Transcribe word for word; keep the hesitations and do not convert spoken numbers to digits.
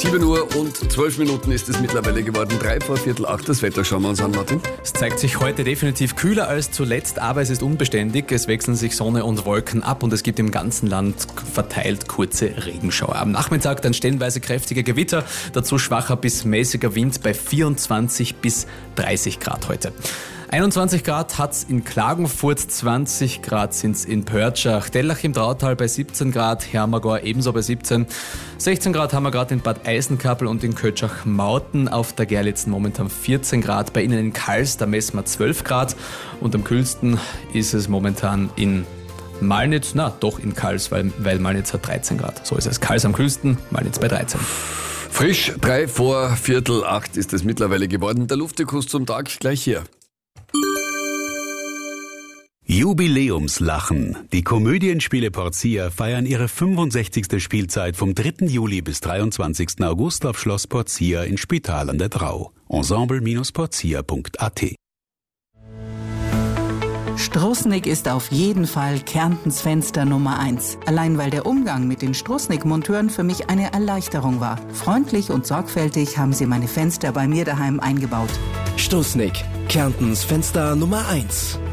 sieben Uhr und zwölf Minuten ist es mittlerweile geworden. Drei vor Viertel acht. Das Wetter schauen wir uns an, Martin. Es zeigt sich heute definitiv kühler als zuletzt, aber es ist unbeständig. Es wechseln sich Sonne und Wolken ab und es gibt im ganzen Land verteilt kurze Regenschauer. Am Nachmittag dann stellenweise kräftige Gewitter, dazu schwacher bis mäßiger Wind bei vierundzwanzig bis dreißig Grad heute. einundzwanzig Grad hat's in Klagenfurt, zwanzig Grad sind's in Pörtschach, Dellach im Trautal bei siebzehn Grad, Hermagor ebenso bei siebzehn, sechzehn Grad haben wir gerade in Bad Eisenkappel und in Kötschach-Mauten, auf der Gerlitzen momentan vierzehn Grad, bei Ihnen in Kals, da messen wir zwölf Grad und am kühlsten ist es momentan in Malnitz, na doch in Kals, weil, weil Malnitz hat dreizehn Grad, so ist es. Kals am kühlsten, Malnitz bei dreizehn. Frisch, drei vor Viertel acht ist es mittlerweile geworden. Der Luftikus zum Tag gleich hier. Jubiläumslachen. Die Komödienspiele Porcia feiern ihre fünfundsechzigste Spielzeit vom dritten Juli bis dreiundzwanzigsten August auf Schloss Porcia in Spital an der Drau. ensemble Bindestrich porcia Punkt a t. Strussnig ist auf jeden Fall Kärntens Fenster Nummer eins. Allein weil der Umgang mit den Strussnig-Monteuren für mich eine Erleichterung war. Freundlich und sorgfältig haben sie meine Fenster bei mir daheim eingebaut. Strussnig, Kärntens Fenster Nummer eins.